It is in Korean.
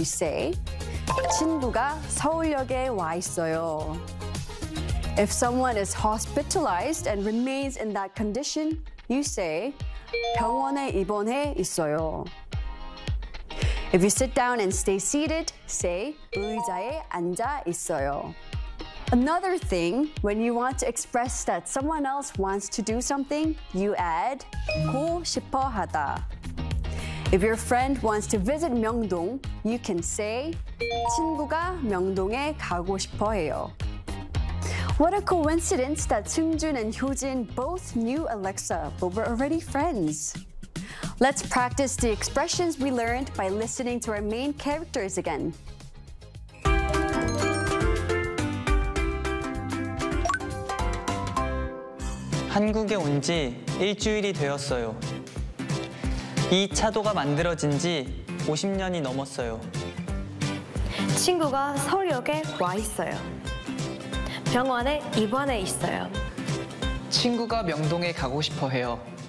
you say, 친구가 서울역에 와 있어요. If someone is hospitalized and remains in that condition, you say, 병원에 입원해 있어요. If you sit down and stay seated, say, 의자에 앉아 있어요. Another thing, when you want to express that someone else wants to do something, you add, 고 싶어 하다. If your friend wants to visit 명동, you can say, 친구가 명동에 가고 싶어 해요. What a coincidence that Seungjun and Hyojin both knew Alexa, but were already friends. Let's practice the expressions we learned by listening to our main characters again. 한국에 온 지 일주일이 되었어요. 이 차도가 만들어진 지 50년이 넘었어요. 친구가 서울역에 와 있어요. 병원에 입원해 있어요. 친구가 명동에 가고 싶어 해요.